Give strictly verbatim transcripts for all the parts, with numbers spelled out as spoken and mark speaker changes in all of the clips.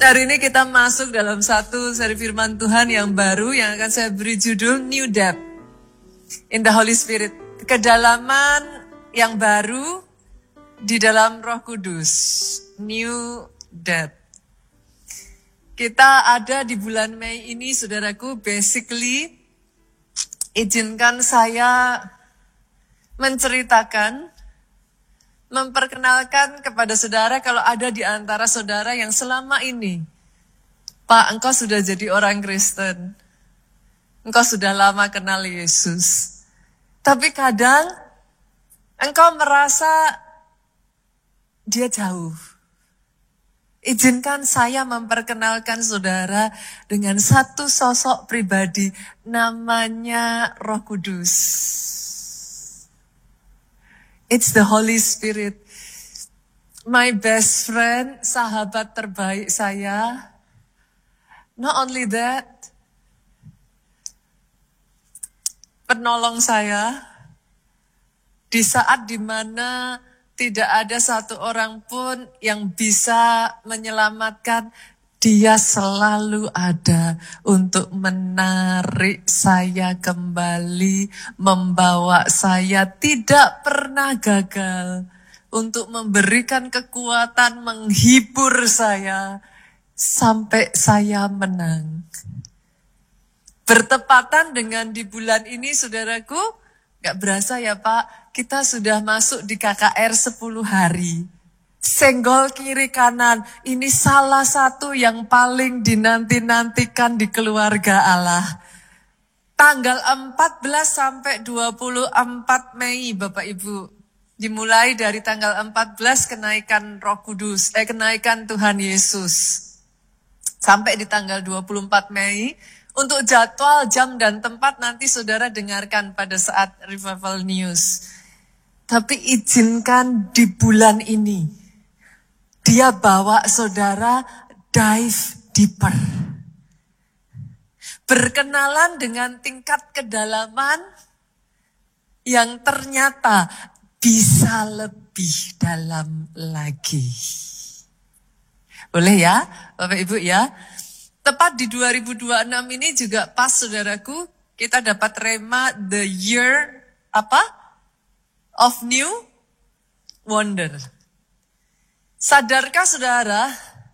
Speaker 1: Hari ini kita masuk dalam satu seri firman Tuhan yang baru yang akan saya beri judul New Depth in the Holy Spirit. Kedalaman yang baru di dalam Roh Kudus. New Depth. Kita ada di bulan Mei ini, saudaraku, basically izinkan saya menceritakan, memperkenalkan kepada saudara kalau ada di antara saudara yang selama ini, Pak, engkau sudah jadi orang Kristen, engkau sudah lama kenal Yesus, tapi kadang engkau merasa dia jauh. Izinkan saya memperkenalkan saudara dengan satu sosok pribadi, namanya Roh Kudus. It's the Holy Spirit. My best friend, sahabat terbaik saya. Not only that, penolong saya di saat dimana tidak ada satu orang pun yang bisa menyelamatkan, dia selalu ada untuk menarik saya kembali, membawa saya, tidak pernah gagal untuk memberikan kekuatan, menghibur saya sampai saya menang. Bertepatan dengan di bulan ini, saudaraku, gak berasa ya Pak, kita sudah masuk di K K R sepuluh hari. Senggol kiri kanan, ini salah satu yang paling dinanti-nantikan di keluarga Allah. Tanggal empat belas sampai dua puluh empat Mei, Bapak Ibu. Dimulai dari tanggal empat belas kenaikan Roh Kudus, eh kenaikan Tuhan Yesus. Sampai di tanggal dua puluh empat Mei, untuk jadwal, jam, dan tempat nanti saudara dengarkan pada saat Revival News. Tapi izinkan di bulan ini, dia bawa saudara dive deeper. Berkenalan dengan tingkat kedalaman yang ternyata bisa lebih dalam lagi. Boleh ya, Bapak Ibu ya? Tepat di dua ribu dua puluh enam ini juga pas, saudaraku, kita dapat rema the year apa? Of new wonder. Sadarkah saudara,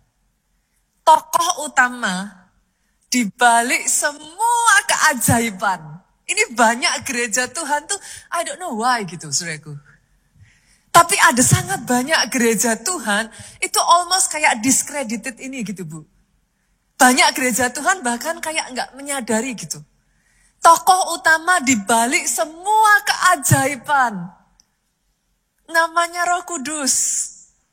Speaker 1: tokoh utama di balik semua keajaiban. Ini banyak gereja Tuhan tuh, I don't know why gitu, saudaraku. Tapi ada sangat banyak gereja Tuhan, itu almost kayak discredited ini gitu, Bu. Banyak gereja Tuhan bahkan kayak nggak menyadari gitu. Tokoh utama di balik semua keajaiban, namanya Roh Kudus.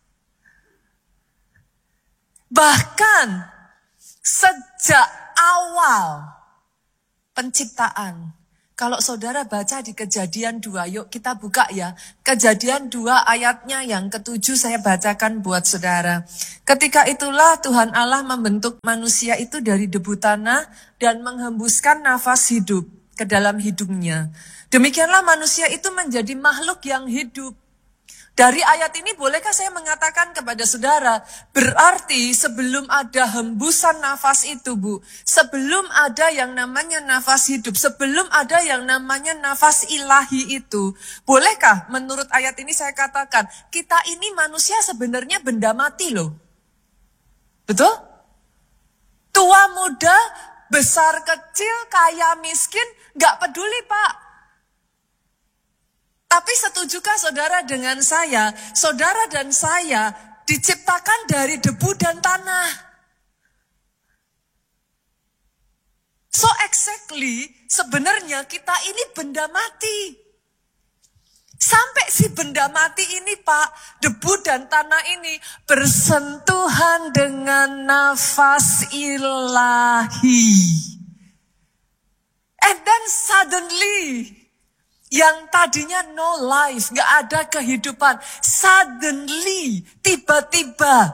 Speaker 1: Bahkan sejak awal penciptaan, kalau saudara baca di Kejadian dua, yuk kita buka ya. Kejadian dua ayatnya yang ketujuh saya bacakan buat saudara. Ketika itulah Tuhan Allah membentuk manusia itu dari debu tanah dan menghembuskan nafas hidup ke dalam hidungnya. Demikianlah manusia itu menjadi makhluk yang hidup. Dari ayat ini bolehkah saya mengatakan kepada saudara, berarti sebelum ada hembusan nafas itu, Bu, sebelum ada yang namanya nafas hidup, sebelum ada yang namanya nafas ilahi itu, bolehkah menurut ayat ini saya katakan, kita ini manusia sebenarnya benda mati loh. Betul? Tua muda, besar kecil, kaya miskin, gak peduli Pak. Tapi setujukah saudara dengan saya, saudara dan saya diciptakan dari debu dan tanah. So exactly, sebenarnya kita ini benda mati. Sampai si benda mati ini Pak, debu dan tanah ini bersentuhan dengan nafas ilahi. And then suddenly, yang tadinya no life, gak ada kehidupan. Suddenly, tiba-tiba,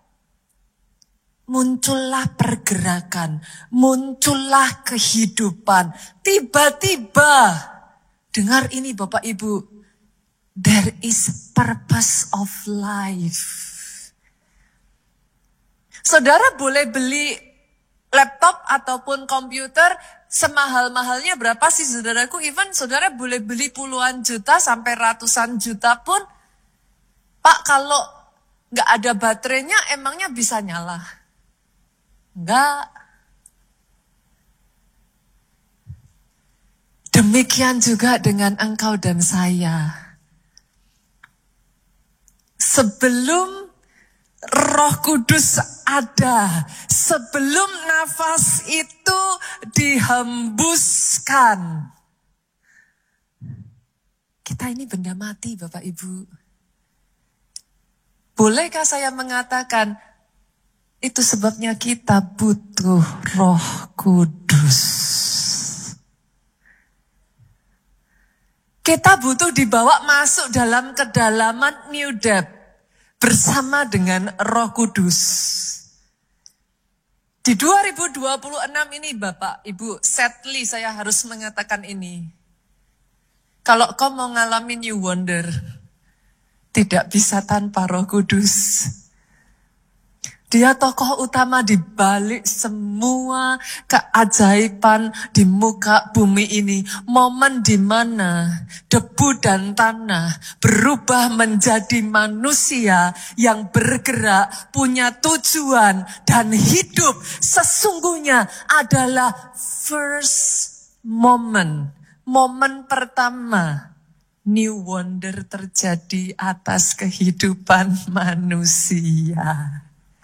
Speaker 1: muncullah pergerakan, muncullah kehidupan. Tiba-tiba, dengar ini Bapak Ibu, there is purpose of life. Saudara boleh beli laptop ataupun komputer semahal-mahalnya berapa sih saudaraku? Even saudara boleh beli puluhan juta sampai ratusan juta pun. Pak, kalau nggak ada baterainya emangnya bisa nyala? Enggak. Demikian juga dengan engkau dan saya. Sebelum Roh Kudus ada, sebelum nafas itu dihembuskan, kita ini benda mati, Bapak Ibu. Bolehkah saya mengatakan, itu sebabnya kita butuh Roh Kudus. Kita butuh dibawa masuk dalam kedalaman new depth bersama dengan Roh Kudus. Di dua ribu dua puluh enam ini Bapak, Ibu, sadly saya harus mengatakan ini. Kalau kau mau ngalamin new wonder, tidak bisa tanpa Roh Kudus. Dia tokoh utama di balik semua keajaiban di muka bumi ini. Momen di mana debu dan tanah berubah menjadi manusia yang bergerak, punya tujuan dan hidup sesungguhnya adalah first moment. Momen pertama new wonder terjadi atas kehidupan manusia.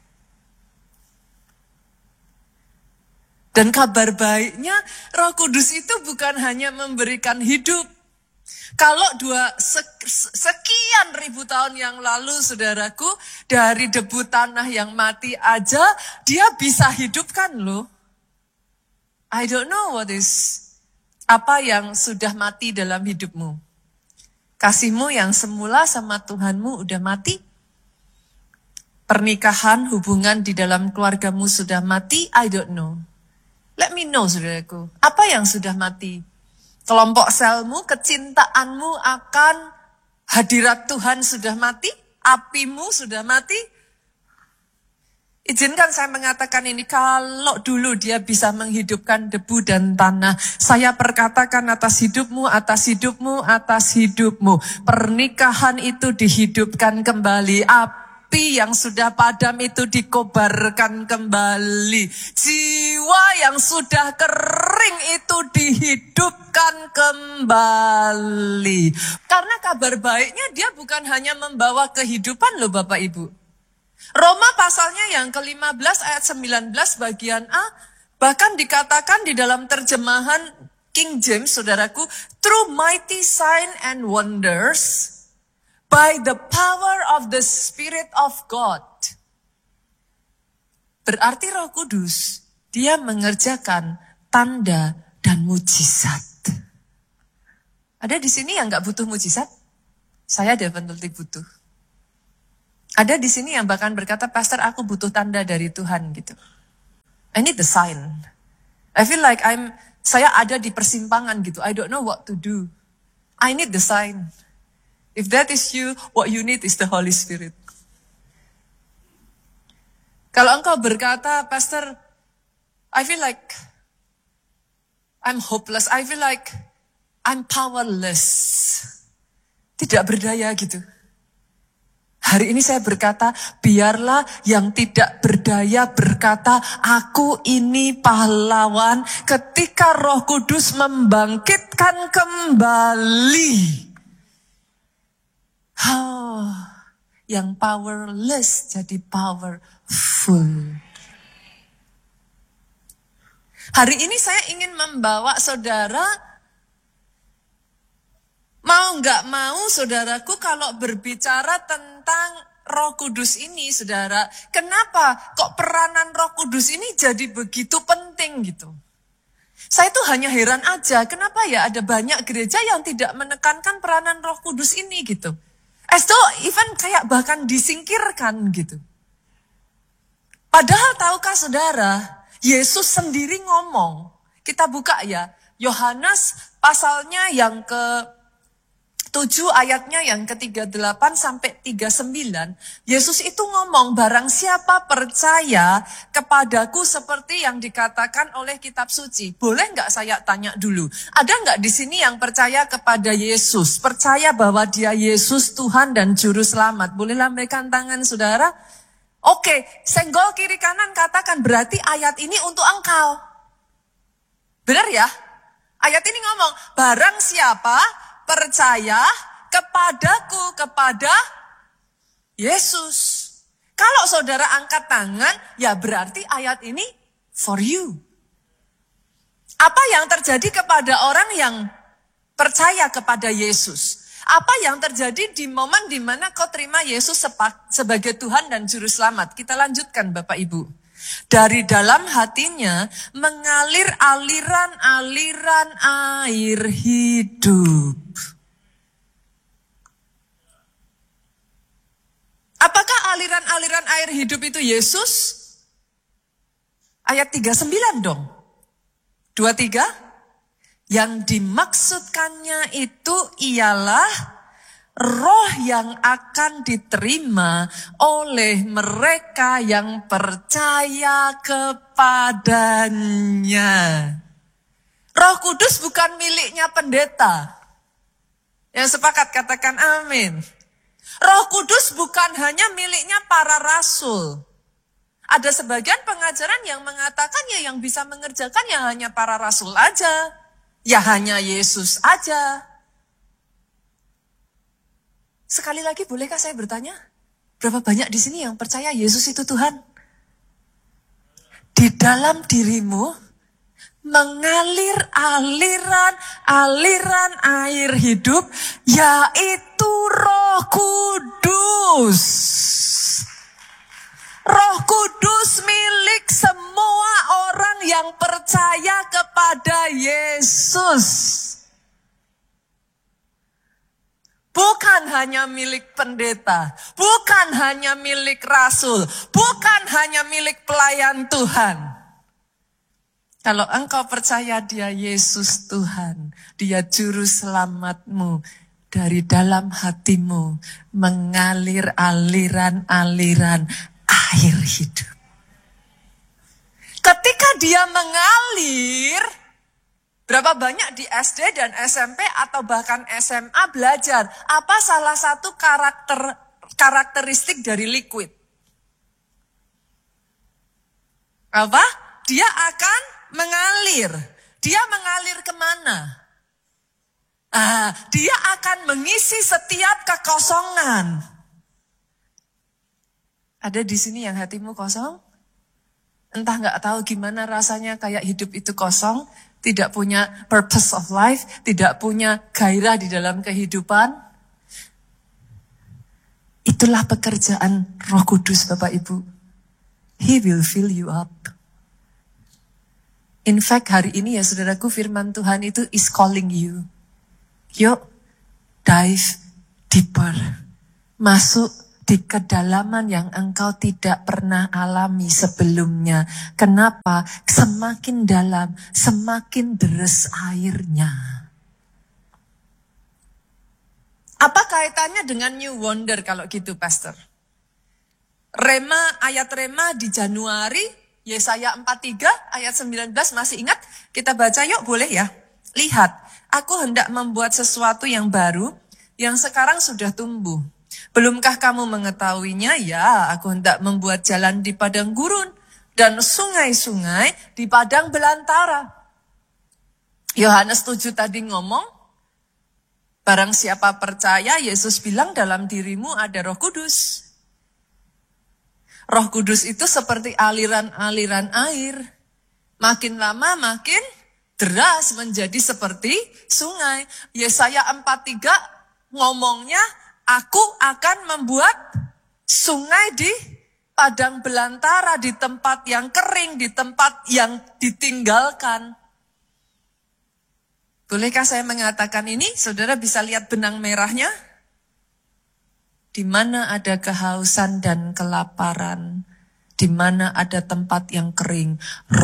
Speaker 1: Dan kabar baiknya Roh Kudus itu bukan hanya memberikan hidup. Kalau dua sekian ribu tahun yang lalu saudaraku, dari debu tanah yang mati aja, dia bisa hidupkan loh. I don't know what is, apa yang sudah mati dalam hidupmu. Kasihmu yang semula sama Tuhanmu udah mati. Pernikahan, hubungan di dalam keluargamu sudah mati, I don't know. Let me know, saudaraku. Apa yang sudah mati? Kelompok selmu, kecintaanmu akan hadirat Tuhan sudah mati? Apimu sudah mati? Izinkan saya mengatakan ini, kalau dulu dia bisa menghidupkan debu dan tanah, saya perkatakan atas hidupmu, atas hidupmu, atas hidupmu. Pernikahan itu dihidupkan kembali. Api yang sudah padam itu dikobarkan kembali. Jiwa yang sudah kering itu dihidupkan kembali. Karena kabar baiknya dia bukan hanya membawa kehidupan loh Bapak Ibu. Roma pasalnya yang ke lima belas ayat sembilan belas bagian A, bahkan dikatakan di dalam terjemahan King James, saudaraku, through mighty sign and wonders, by the power of the Spirit of God. Berarti Roh Kudus, dia mengerjakan tanda dan mujizat. Ada di sini yang gak butuh mujizat? Saya definitely butuh. Ada di sini yang bahkan berkata, Pastor, aku butuh tanda dari Tuhan gitu. I need the sign. I feel like I'm, saya ada di persimpangan gitu. I don't know what to do. I need the sign. If that is you, what you need is the Holy Spirit. Kalau engkau berkata, Pastor, I feel like I'm hopeless. I feel like I'm powerless. Tidak berdaya gitu. Hari ini saya berkata, biarlah yang tidak berdaya berkata, aku ini pahlawan ketika Roh Kudus membangkitkan kembali. Oh, yang powerless jadi powerful. Hari ini saya ingin membawa saudara, mau nggak mau saudaraku kalau berbicara tentang Roh Kudus ini, saudara, kenapa kok peranan Roh Kudus ini jadi begitu penting gitu? Saya tuh hanya heran aja, kenapa ya ada banyak gereja yang tidak menekankan peranan Roh Kudus ini gitu. As though even kayak bahkan disingkirkan gitu. Padahal tahukah saudara, Yesus sendiri ngomong, kita buka ya, Yohanes pasalnya yang ke tujuh ayatnya yang ketiga puluh delapan sampai tiga puluh sembilan, Yesus itu ngomong, barang siapa percaya kepadaku seperti yang dikatakan oleh kitab suci. Boleh nggak saya tanya dulu, ada nggak di sini yang percaya kepada Yesus, percaya bahwa dia Yesus Tuhan dan Juru Selamat? Boleh lambaikan tangan saudara? Oke, senggol kiri kanan katakan, berarti ayat ini untuk engkau. Benar ya? Ayat ini ngomong, barang siapa percaya kepadaku, kepada Yesus. Kalau saudara angkat tangan, ya berarti ayat ini for you. Apa yang terjadi kepada orang yang percaya kepada Yesus? Apa yang terjadi di momen di mana kau terima Yesus sebagai Tuhan dan Juru Selamat? Kita lanjutkan Bapak Ibu. Dari dalam hatinya mengalir aliran-aliran air hidup. Apakah aliran-aliran air hidup itu Yesus? Ayat tiga puluh sembilan dong. dua puluh tiga. Yang dimaksudkannya itu ialah Roh yang akan diterima oleh mereka yang percaya kepadanya. Roh Kudus bukan miliknya pendeta. Yang sepakat katakan amin. Roh Kudus bukan hanya miliknya para rasul. Ada sebagian pengajaran yang mengatakan ya yang bisa mengerjakan ya hanya para rasul aja. Ya hanya Yesus aja. Sekali lagi bolehkah saya bertanya? Berapa banyak di sini yang percaya Yesus itu Tuhan? Di dalam dirimu mengalir aliran-aliran air hidup, yaitu Roh Kudus. Roh Kudus milik semua orang yang percaya kepada Yesus. Bukan hanya milik pendeta, bukan hanya milik rasul, bukan hanya milik pelayan Tuhan. Kalau engkau percaya dia Yesus Tuhan, dia Juru Selamatmu, dari dalam hatimu mengalir aliran-aliran air hidup. Ketika dia mengalir, berapa banyak di S D dan S M P atau bahkan S M A belajar apa salah satu karakter karakteristik dari liquid? Apa? Dia akan mengalir. Dia mengalir kemana? Ah, dia akan mengisi setiap kekosongan. Ada di sini yang hatimu kosong? Entah nggak tahu gimana rasanya kayak hidup itu kosong. Tidak punya purpose of life, tidak punya gairah di dalam kehidupan. Itulah pekerjaan Roh Kudus Bapak Ibu. He will fill you up. In fact hari ini ya saudaraku, firman Tuhan itu is calling you. Yuk, dive deeper. Masuk di kedalaman yang engkau tidak pernah alami sebelumnya. Kenapa? Semakin dalam, semakin deres airnya. Apa kaitannya dengan New Wonder kalau gitu, Pastor? Rema, ayat Rema di Januari, Yesaya empat puluh tiga, ayat sembilan belas, masih ingat? Kita baca yuk, boleh ya? Lihat, aku hendak membuat sesuatu yang baru, yang sekarang sudah tumbuh. Belumkah kamu mengetahuinya? Ya, aku hendak membuat jalan di padang gurun dan sungai-sungai di padang belantara. Yohanes tujuh tadi ngomong, barang siapa percaya, Yesus bilang dalam dirimu ada Roh Kudus. Roh Kudus itu seperti aliran-aliran air. Makin lama makin deras menjadi seperti sungai. Yesaya empat puluh tiga ngomongnya, aku akan membuat sungai di padang belantara, di tempat yang kering, di tempat yang ditinggalkan. Bolehkah saya mengatakan ini? Saudara bisa lihat benang merahnya? Di mana ada kehausan dan kelaparan, di mana ada tempat yang kering,